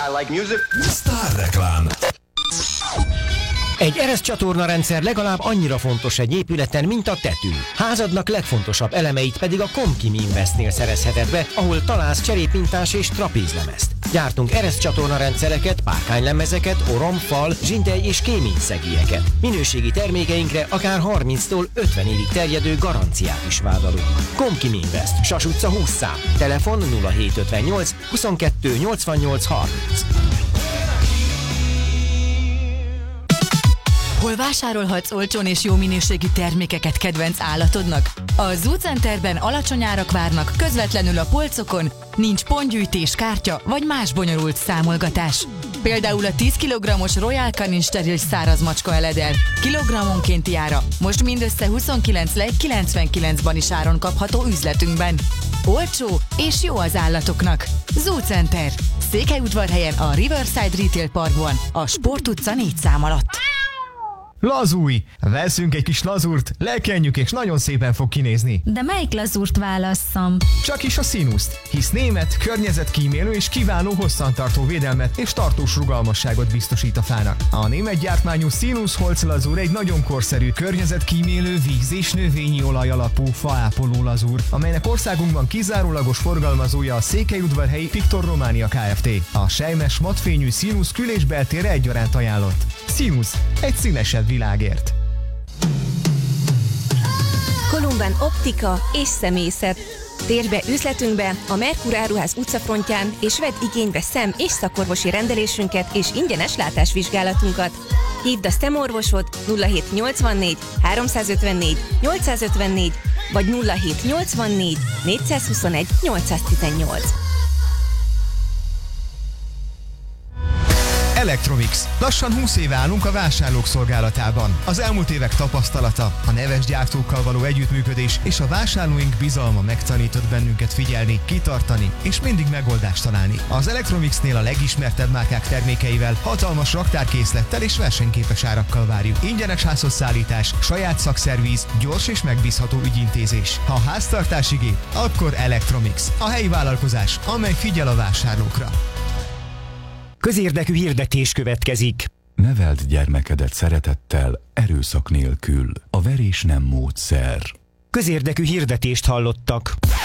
I like music. Sztárreklám. Egy ereszcsatorna rendszer legalább annyira fontos egy épületen, mint a tető. Házadnak legfontosabb elemeit pedig a Comkim Investnél szerezheted be, ahol találsz cserépintás és trapézlemezt. Gyártunk ereszcsatorna rendszereket, párkánylemezeket, orom, fal, zsindely és kéményszegélyeket. Minőségi termékeinkre akár 30-tól 50 évig terjedő garanciát is vállalunk. Comkim Invest, Sas utca 20 szám. Telefon 0758 22 88 30. Hol vásárolhatsz olcsón és jó minőségű termékeket kedvenc állatodnak? A Zoocenterben alacsony árak várnak közvetlenül a polcokon, nincs pontgyűjtés, kártya vagy más bonyolult számolgatás. Például a 10 kg-os Royal Canin steril száraz macska eledel kilogrammonkénti ára most mindössze 29,99 is áron kapható üzletünkben. Olcsó és jó az állatoknak. Zoocenter. Székelyudvarhelyen a Riverside Retail Parkban, a Sport utca 4 szám alatt. Lazúj! Veszünk egy kis lazúrt, lekenjük és nagyon szépen fog kinézni. De melyik lazúrt válasszam? Csak is a Sinuszt, hisz német, környezetkímélő és kiváló hosszantartó védelmet és tartós rugalmasságot biztosít a fának. A német gyártmányú Sinus Holz lazúr egy nagyon korszerű, környezetkímélő víz- és növényi olaj alapú faápoló lazúr, amelynek országunkban kizárólagos forgalmazója a Székelyudvarhelyi Pictor Romania Kft. A selymes, matfényű Sinus kül- és beltére egyaránt ajánlott. Sinus, egy színesebb világért. Kolumban optika és személyzet. Térj be üzletünkbe a Merkur Áruház utcafrontján, és vedd igénybe szem- és szakorvosi rendelésünket és ingyenes látásvizsgálatunkat. Hívd a szemorvosod 0784 354 854 vagy 0784 421 818. Electromix. Lassan 20 éve állunk a vásárlók szolgálatában. Az elmúlt évek tapasztalata, a neves gyártókkal való együttműködés és a vásárlóink bizalma megtanított bennünket figyelni, kitartani és mindig megoldást találni. Az Electromixnél a legismertebb márkák termékeivel, hatalmas raktárkészlettel és versenyképes árakkal várjuk. Ingyenes házhozszállítás, saját szakszervíz, gyors és megbízható ügyintézés. Ha háztartási gép, akkor Electromix. A helyi vállalkozás, amely figyel a vásárlókra. Közérdekű hirdetés következik. Neveld gyermekedet szeretettel, erőszak nélkül. A verés nem módszer. Közérdekű hirdetést hallottak.